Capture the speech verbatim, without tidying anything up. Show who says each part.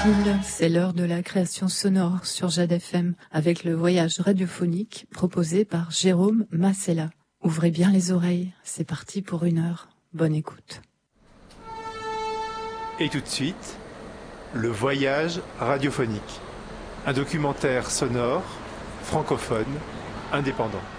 Speaker 1: pile, c'est l'heure de la création sonore sur Jade F M avec le voyage radiophonique proposé par Jérôme Massella. Ouvrez bien les oreilles, c'est parti pour une heure. Bonne écoute.
Speaker 2: Et tout de suite, le voyage radiophonique. Un documentaire sonore, francophone, indépendant.